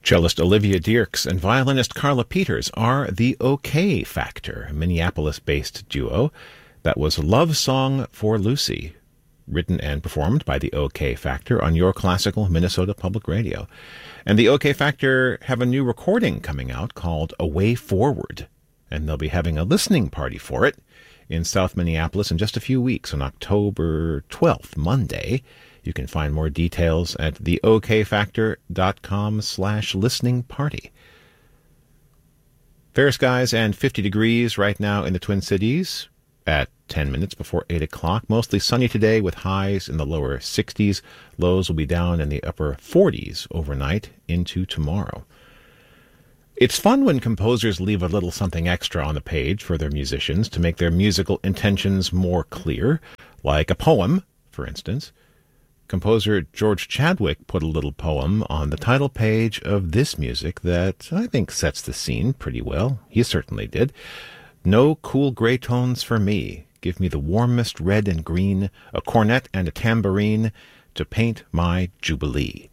Cellist Olivia Dierks and violinist Carla Peters are the OK Factor, a Minneapolis-based duo. That was Love Song for Lucy, written and performed by the OK Factor on Your Classical Minnesota Public Radio. And the OK Factor have a new recording coming out called A Way Forward, and they'll be having a listening party for it in South Minneapolis in just a few weeks on October 12th, Monday. You can find more details at theokfactor.com/listening party. Fair skies and 50 degrees right now in the Twin Cities at 10 minutes before 8 o'clock. Mostly sunny today with highs in the lower 60s. Lows will be down in the upper 40s overnight into tomorrow. It's fun when composers leave a little something extra on the page for their musicians to make their musical intentions more clear, like a poem, for instance. Composer George Chadwick put a little poem on the title page of this music that I think sets the scene pretty well. He certainly did. No cool gray tones for me. Give me the warmest red and green, a cornet and a tambourine to paint my jubilee.